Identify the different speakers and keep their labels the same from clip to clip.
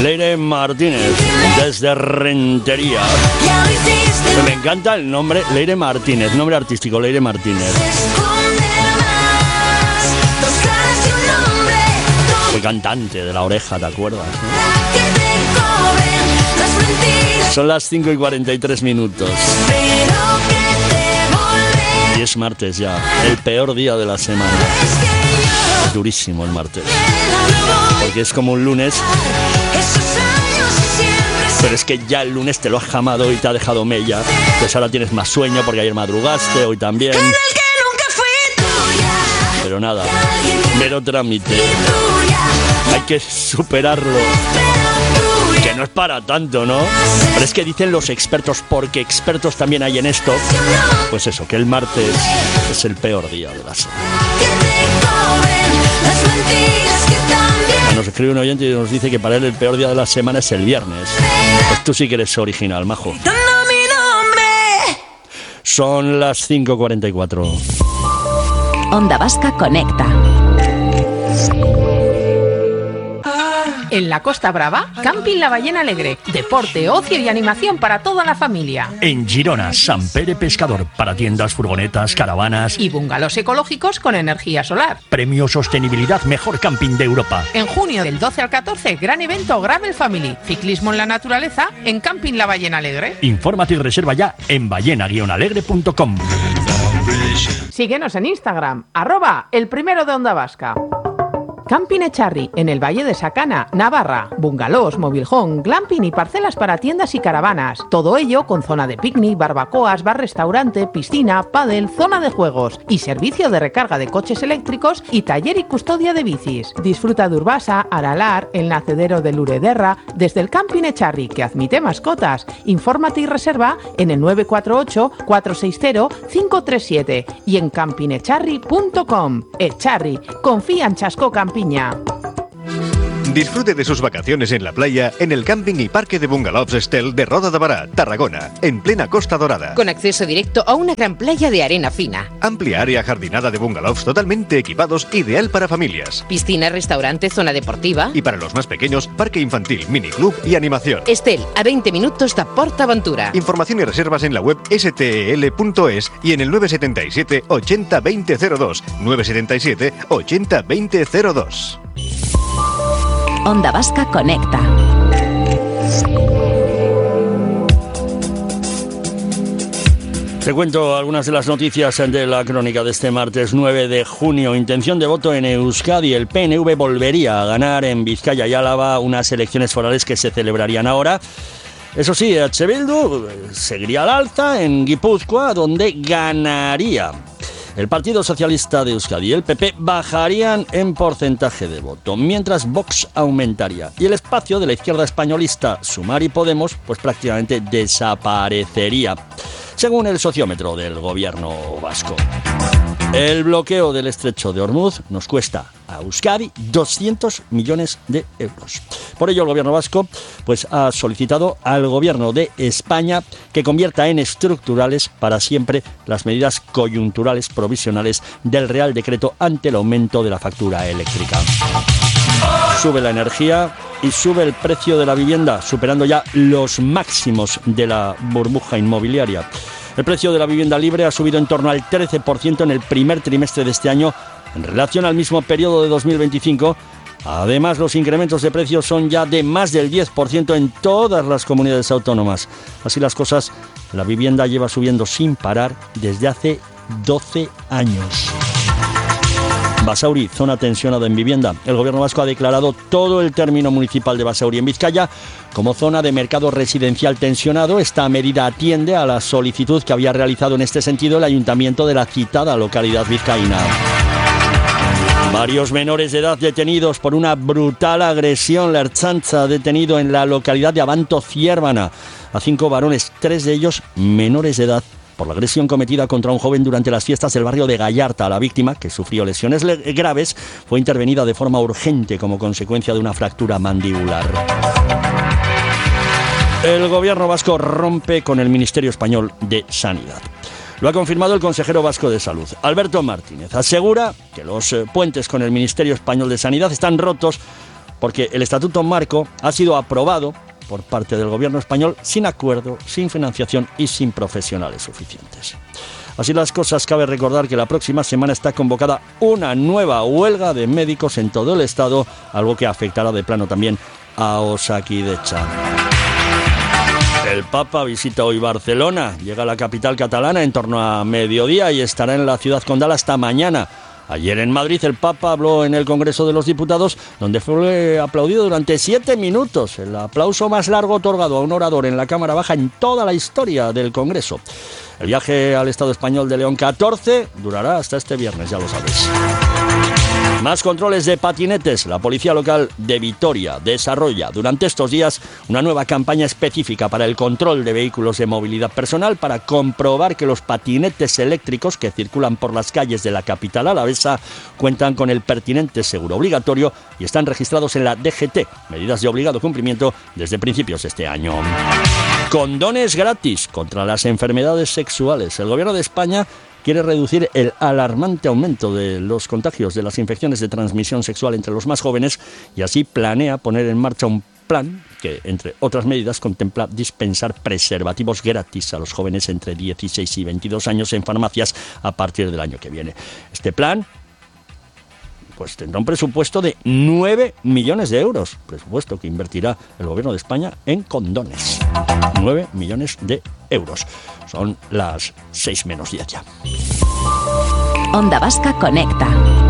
Speaker 1: Leire Martínez, desde Rentería. Me encanta el nombre, Leire Martínez, nombre artístico, Leire Martínez. Fue cantante de La Oreja, ¿te acuerdas? Son las 5:43. Y es martes ya, el peor día de la semana. Es durísimo el martes, porque es como un lunes, pero es que ya el lunes te lo has jamado y te ha dejado mella. Pues ahora tienes más sueño porque ayer madrugaste, hoy también. Pero nada, mero trámite. Hay que superarlo. Que no es para tanto, ¿no? Pero es que dicen los expertos, porque expertos también hay en esto, pues eso, que el martes es el peor día de la semana. Nos escribe un oyente y nos dice que para él el peor día de la semana es el viernes. Pues tú sí que eres original, majo. Son las 5:44.
Speaker 2: Onda Vasca conecta.
Speaker 3: En la Costa Brava, Camping La Ballena Alegre. Deporte, ocio y animación para toda la familia.
Speaker 4: En Girona, Sant Pere Pescador, para tiendas, furgonetas, caravanas
Speaker 3: y bungalows ecológicos con energía solar.
Speaker 4: Premio Sostenibilidad Mejor Camping de Europa.
Speaker 3: En junio del 12 al 14, gran evento Gravel Family. Ciclismo en la naturaleza en Camping La Ballena Alegre.
Speaker 4: Infórmate y reserva ya en ballena-alegre.com.
Speaker 3: Síguenos en Instagram, @elprimero de Onda Vasca. Camping Echarri, en el Valle de Sacana, Navarra. Bungalows, mobilhome, glamping y parcelas para tiendas y caravanas. Todo ello con zona de picnic, barbacoas, bar-restaurante, piscina, pádel, zona de juegos y servicio de recarga de coches eléctricos y taller y custodia de bicis. Disfruta de Urbasa, Aralar, el nacedero de Lurederra, desde el Camping Echarri, que admite mascotas. Infórmate y reserva en el 948-460-537 y en campingecharri.com. Echarri, confía en Chasco Campiña.
Speaker 5: Disfrute de sus vacaciones en la playa en el camping y parque de bungalows Estel de Roda de Bará, Tarragona, en plena Costa Dorada.
Speaker 6: Con acceso directo a una gran playa de arena fina.
Speaker 5: Amplia área jardinada de bungalows totalmente equipados, ideal para familias.
Speaker 6: Piscina, restaurante, zona deportiva.
Speaker 5: Y para los más pequeños, parque infantil, miniclub y animación.
Speaker 6: Estel, a 20 minutos de PortAventura.
Speaker 5: Información y reservas en la web stel.es y en el 977 80 2002. 977 80 2002.
Speaker 2: Onda Vasca conecta.
Speaker 1: Te cuento algunas de las noticias de la crónica de este martes 9 de junio. Intención de voto en Euskadi. El PNV volvería a ganar en Vizcaya y Álava unas elecciones forales que se celebrarían ahora. Eso sí, EH Bildu seguiría al alza en Guipúzcoa, donde ganaría. El Partido Socialista de Euskadi y el PP bajarían en porcentaje de voto, mientras Vox aumentaría. Y el espacio de la izquierda españolista, Sumar y Podemos, pues prácticamente desaparecería, según el sociómetro del gobierno vasco. El bloqueo del estrecho de Hormuz nos cuesta a Euskadi 200 millones de euros. Por ello, el gobierno vasco pues, ha solicitado al gobierno de España que convierta en estructurales para siempre las medidas coyunturales provisionales del Real Decreto ante el aumento de la factura eléctrica. Sube la energía y sube el precio de la vivienda, superando ya los máximos de la burbuja inmobiliaria. El precio de la vivienda libre ha subido en torno al 13% en el primer trimestre de este año en relación al mismo periodo de 2025. Además, los incrementos de precios son ya de más del 10% en todas las comunidades autónomas. Así las cosas, la vivienda lleva subiendo sin parar desde hace 12 años. Basauri, zona tensionada en vivienda. El gobierno vasco ha declarado todo el término municipal de Basauri en Vizcaya como zona de mercado residencial tensionado. Esta medida atiende a la solicitud que había realizado en este sentido el ayuntamiento de la citada localidad vizcaína. Varios menores de edad detenidos por una brutal agresión. La Ertzaintza ha detenido en la localidad de Abanto Ciérvana a 5 varones, 3 de ellos menores de edad, por la agresión cometida contra un joven durante las fiestas del barrio de Gallarta. La víctima, que sufrió lesiones graves, fue intervenida de forma urgente como consecuencia de una fractura mandibular. El gobierno vasco rompe con el Ministerio Español de Sanidad. Lo ha confirmado el consejero vasco de Salud, Alberto Martínez. Asegura que los puentes con el Ministerio Español de Sanidad están rotos porque el Estatuto Marco ha sido aprobado por parte del gobierno español sin acuerdo, sin financiación y sin profesionales suficientes. Así las cosas, cabe recordar que la próxima semana está convocada una nueva huelga de médicos en todo el Estado, algo que afectará de plano también a Osakidetza. El Papa visita hoy Barcelona, llega a la capital catalana en torno a mediodía y estará en la ciudad condal hasta mañana. Ayer en Madrid el Papa habló en el Congreso de los Diputados, donde fue aplaudido durante 7 minutos, el aplauso más largo otorgado a un orador en la Cámara Baja en toda la historia del Congreso. El viaje al Estado español de León XIV durará hasta este viernes, ya lo sabéis. Más controles de patinetes. La Policía Local de Vitoria desarrolla durante estos días una nueva campaña específica para el control de vehículos de movilidad personal para comprobar que los patinetes eléctricos que circulan por las calles de la capital alavesa cuentan con el pertinente seguro obligatorio y están registrados en la DGT, medidas de obligado cumplimiento desde principios de este año. Condones gratis contra las enfermedades sexuales. El Gobierno de España quiere reducir el alarmante aumento de los contagios de las infecciones de transmisión sexual entre los más jóvenes y así planea poner en marcha un plan que, entre otras medidas, contempla dispensar preservativos gratis a los jóvenes entre 16 y 22 años en farmacias a partir del año que viene. Este plan pues tendrá un presupuesto de 9 millones de euros, presupuesto que invertirá el Gobierno de España en condones. 9 millones de euros. Son las 6 menos 10 ya.
Speaker 2: Onda Vasca Conecta.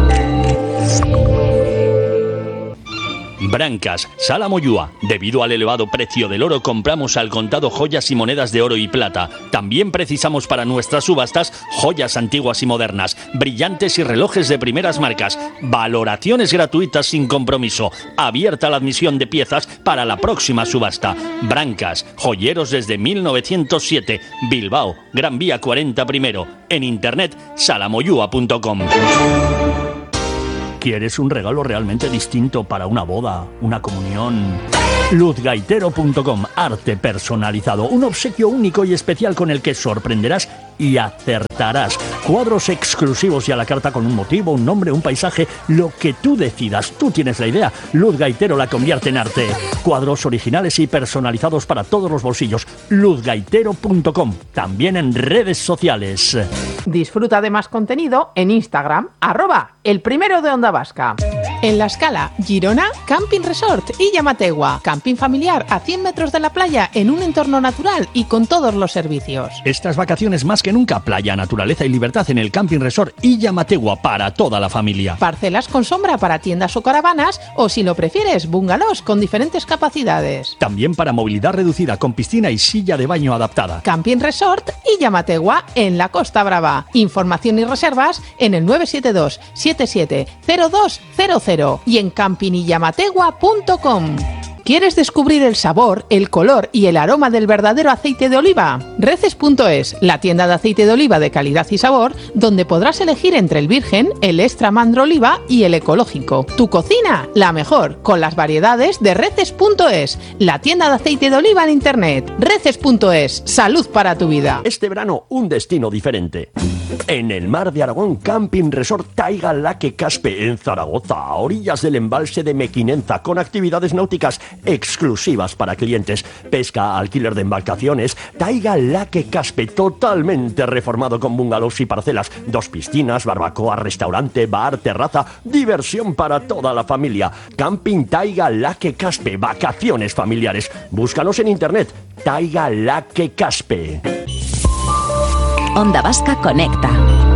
Speaker 4: Brancas, Sala Moyúa. Debido al elevado precio del oro, compramos al contado joyas y monedas de oro y plata. También precisamos para nuestras subastas joyas antiguas y modernas, brillantes y relojes de primeras marcas. Valoraciones gratuitas sin compromiso. Abierta la admisión de piezas para la próxima subasta. Brancas, joyeros desde 1907. Bilbao, Gran Vía 40 primero. En internet, salamoyua.com. ¿Quieres un regalo realmente distinto para una boda, una comunión? Luzgaitero.com, arte personalizado, un obsequio único y especial con el que sorprenderás y acertarás. Cuadros exclusivos y a la carta con un motivo, un nombre, un paisaje, lo que tú decidas. Tú tienes la idea. Luz Gaitero la convierte en arte. Cuadros originales y personalizados para todos los bolsillos. Luzgaitero.com, también en redes sociales.
Speaker 3: Disfruta de más contenido en Instagram, @elprimero de Onda Vasca. En La Scala, Girona, Camping Resort y Llamategua. Camping familiar a 100 metros de la playa en un entorno natural y con todos los servicios.
Speaker 4: Estas vacaciones más que nunca, playa, naturaleza y libertad en el Camping Resort y Llamategua para toda la familia.
Speaker 3: Parcelas con sombra para tiendas o caravanas o, si lo prefieres, bungalows con diferentes capacidades.
Speaker 4: También para movilidad reducida con piscina y silla de baño adaptada.
Speaker 3: Camping Resort y Llamategua en la Costa Brava. Información y reservas en el 972 770200 y en campingyamategua.com. ¿Quieres descubrir el sabor, el color y el aroma del verdadero aceite de oliva? Reces.es, la tienda de aceite de oliva de calidad y sabor, donde podrás elegir entre el virgen, el extra mandro oliva y el ecológico. Tu cocina, la mejor, con las variedades de Reces.es, la tienda de aceite de oliva en internet. Reces.es, salud para tu vida.
Speaker 7: Este verano, un destino diferente. En el mar de Aragón, Camping Resort Taiga Laque Caspe, en Zaragoza, a orillas del embalse de Mequinenza, con actividades náuticas exclusivas para clientes, pesca, alquiler de embarcaciones. Taiga Laque Caspe, totalmente reformado con bungalows y parcelas, 2 piscinas, barbacoa, restaurante, bar, terraza, diversión para toda la familia. Camping Taiga Laque Caspe, vacaciones familiares. Búscanos en internet, Taiga Laque Caspe.
Speaker 2: Onda Vasca Conecta.